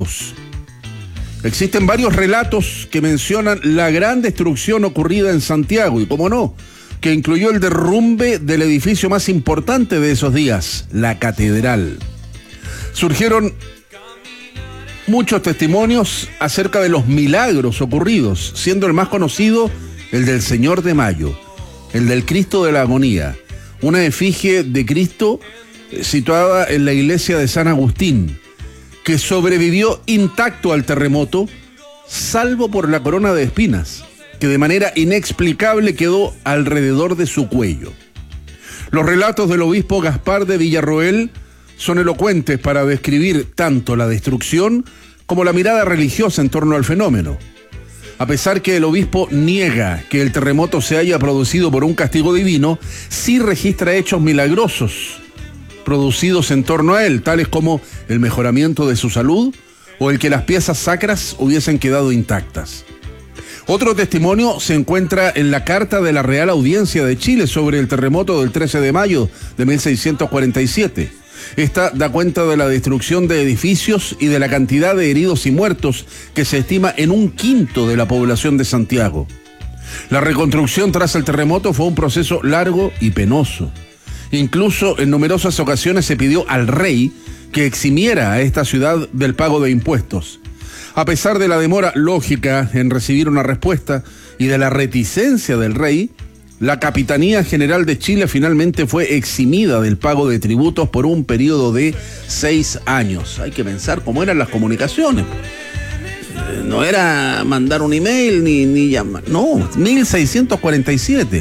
relatos. Existen varios relatos que mencionan la gran destrucción ocurrida en Santiago y, cómo no, que incluyó el derrumbe del edificio más importante de esos días, la catedral. Surgieron muchos testimonios acerca de los milagros ocurridos, siendo el más conocido el del Señor de Mayo, el del Cristo de la Agonía, una efigie de Cristo situada en la iglesia de San Agustín, que sobrevivió intacto al terremoto, salvo por la corona de espinas, que de manera inexplicable quedó alrededor de su cuello. Los relatos del obispo Gaspar de Villarroel son elocuentes para describir tanto la destrucción como la mirada religiosa en torno al fenómeno. A pesar que el obispo niega que el terremoto se haya producido por un castigo divino, sí registra hechos milagrosos producidos en torno a él, tales como el mejoramiento de su salud o el que las piezas sacras hubiesen quedado intactas. Otro testimonio se encuentra en la carta de la Real Audiencia de Chile sobre el terremoto del 13 de mayo de 1647. Esta da cuenta de la destrucción de edificios y de la cantidad de heridos y muertos que se estima en 1/5 de la población de Santiago. La reconstrucción tras el terremoto fue un proceso largo y penoso. Incluso en numerosas ocasiones se pidió al rey que eximiera a esta ciudad del pago de impuestos. A pesar de la demora lógica en recibir una respuesta y de la reticencia del rey, la Capitanía General de Chile finalmente fue eximida del pago de tributos por un periodo de 6 años. Hay que pensar cómo eran las comunicaciones. No era mandar un email ni llamar. No, 1647.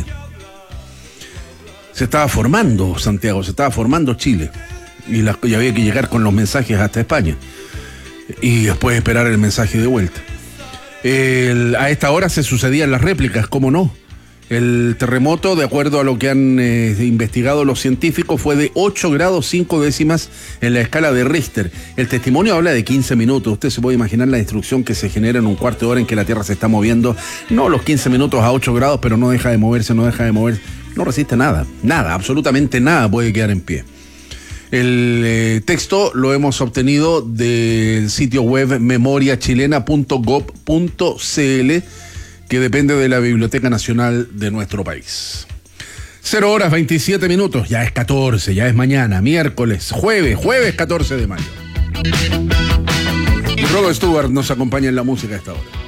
Se estaba formando Santiago, se estaba formando Chile. Y había que llegar con los mensajes hasta España. Y después esperar el mensaje de vuelta. A esta hora se sucedían las réplicas, ¿cómo no? El terremoto, de acuerdo a lo que han investigado los científicos, fue de 8 grados 5 décimas en la escala de Richter. El testimonio habla de 15 minutos. Usted se puede imaginar la destrucción que se genera en un cuarto de hora en que la Tierra se está moviendo. No los 15 minutos a 8 grados, pero no deja de moverse. No resiste nada, absolutamente nada puede quedar en pie. El texto lo hemos obtenido del sitio web memoriachilena.gov.cl, que depende de la Biblioteca Nacional de nuestro país. 0 horas 27 minutos, ya es 14, ya es mañana, miércoles, jueves 14 de mayo. Y Rod Stewart nos acompaña en la música a esta hora.